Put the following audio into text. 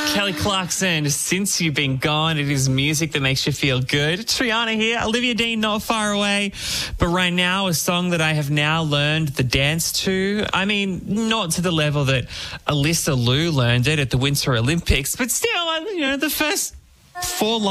Kelly Clarkson, Since You've Been Gone. It is music that makes you feel good. Triana here, Olivia Dean not far away. But right now, a song that I have now learned the dance to. I mean, not to the level that Alyssa Liu learned it at the Winter Olympics, but still, the first 4